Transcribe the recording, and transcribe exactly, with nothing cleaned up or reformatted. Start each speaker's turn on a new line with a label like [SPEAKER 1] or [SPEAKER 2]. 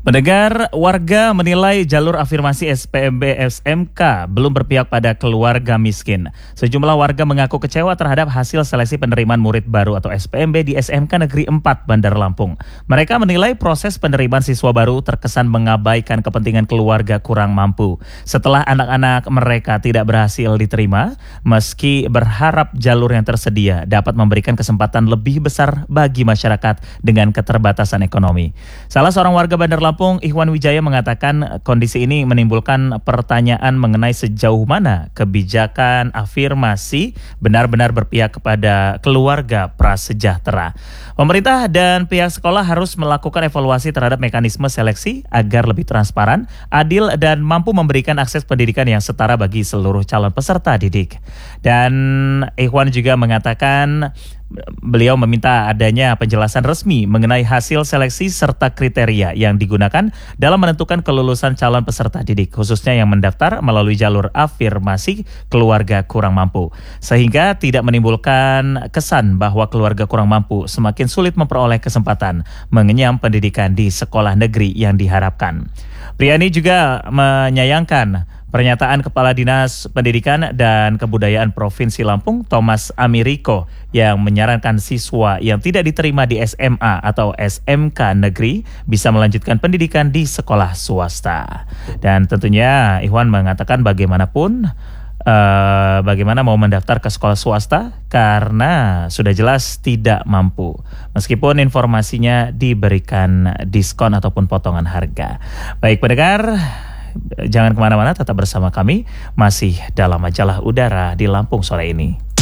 [SPEAKER 1] Pendengar, warga menilai jalur afirmasi S P M B S M K belum berpihak pada keluarga miskin. Sejumlah warga mengaku kecewa terhadap hasil seleksi penerimaan murid baru atau S P M B di S M K Negeri empat Bandar Lampung. Mereka menilai proses penerimaan siswa baru terkesan mengabaikan kepentingan keluarga kurang mampu. Setelah anak-anak mereka tidak berhasil diterima, meski berharap jalur yang tersedia dapat memberikan kesempatan lebih besar bagi masyarakat dengan keterbatasan ekonomi. Salah seorang warga Bandar Lampung, Ikhwan Wijaya, mengatakan kondisi ini menimbulkan pertanyaan mengenai sejauh mana kebijakan afirmasi benar-benar berpihak kepada keluarga prasejahtera. Pemerintah dan pihak sekolah harus melakukan evaluasi terhadap mekanisme seleksi agar lebih transparan, adil, dan mampu memberikan akses pendidikan yang setara bagi seluruh calon peserta didik. Dan Ikhwan juga mengatakan beliau meminta adanya penjelasan resmi mengenai hasil seleksi serta kriteria yang digunakan dalam menentukan kelulusan calon peserta didik, khususnya yang mendaftar melalui jalur afirmasi keluarga kurang mampu, sehingga tidak menimbulkan kesan bahwa keluarga kurang mampu semakin sulit memperoleh kesempatan mengenyam pendidikan di sekolah negeri yang diharapkan. Priani juga menyayangkan pernyataan Kepala Dinas Pendidikan dan Kebudayaan Provinsi Lampung, Thomas Amiriko, yang menyarankan siswa yang tidak diterima di S M A atau S M K negeri bisa melanjutkan pendidikan di sekolah swasta. Dan tentunya Ikhwan mengatakan bagaimanapun uh, bagaimana mau mendaftar ke sekolah swasta karena sudah jelas tidak mampu, meskipun informasinya diberikan diskon ataupun potongan harga. Baik pendengar, jangan kemana-mana, tetap bersama kami masih dalam Majalah Udara di Lampung sore ini.